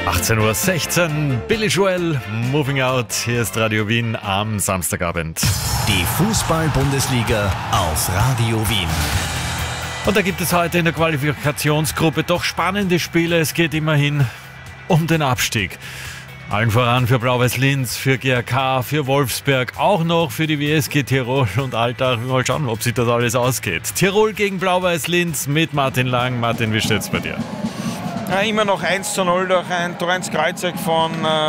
18:16 Uhr, Billy Joel, Moving Out. Hier ist Radio Wien am Samstagabend. Die Fußball-Bundesliga auf Radio Wien. Und da gibt es heute in der Qualifikationsgruppe doch spannende Spiele. Es geht immerhin um den Abstieg. Allen voran für Blau-Weiß Linz, für GRK, für Wolfsberg, auch noch für die WSG Tirol und Alltag. Mal schauen, ob sich das alles ausgeht. Tirol gegen Blau-Weiß Linz mit Martin Lang. Martin, wie steht's bei dir? Immer noch 1:0 durch ein Tor ins Kreuzeck von